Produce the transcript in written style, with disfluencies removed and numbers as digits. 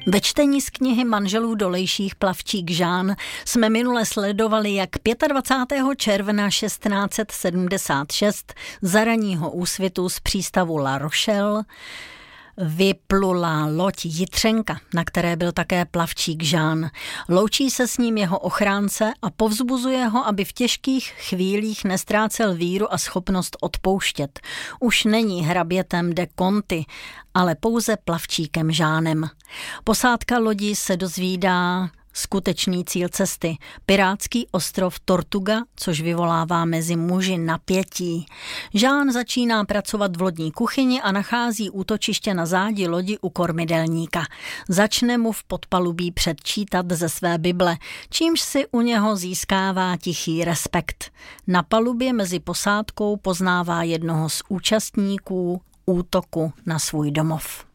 Ve čtení z knihy manželů Dolejších Plavčík Žán jsme minule sledovali, jak 25. června 1676 za ranního úsvitu z přístavu La Rochelle vyplula loď Jitřenka, na které byl také plavčík Žán. Loučí se s ním jeho ochránce a povzbuzuje ho, aby v těžkých chvílích nestrácel víru a schopnost odpouštět. Už není hrabětem de Conti, ale pouze plavčíkem Žánem. Posádka lodi se dozvídá skutečný cíl cesty, pirátský ostrov Tortuga, což vyvolává mezi muži napětí. Žán začíná pracovat v lodní kuchyni a nachází útočiště na zádi lodi u kormidelníka. Začne mu v podpalubí předčítat ze své Bible, čímž si u něho získává tichý respekt. Na palubě mezi posádkou poznává jednoho z účastníků útoku na svůj domov.